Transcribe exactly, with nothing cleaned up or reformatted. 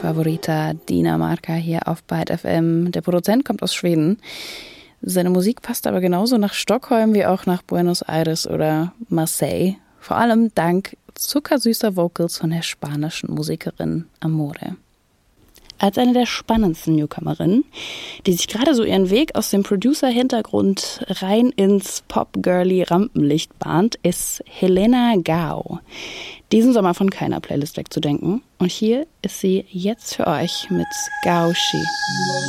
Favorita Dinamarca hier auf Byte F M. Der Produzent kommt aus Schweden. Seine Musik passt aber genauso nach Stockholm wie auch nach Buenos Aires oder Marseille. Vor allem dank zuckersüßer Vocals von der spanischen Musikerin Amore. Als eine der spannendsten Newcomerinnen, die sich gerade so ihren Weg aus dem Producer-Hintergrund rein ins Pop-Girly-Rampenlicht bahnt, ist Helena Gao. Diesen Sommer von keiner Playlist wegzudenken. Und hier ist sie jetzt für euch mit Gao Shi.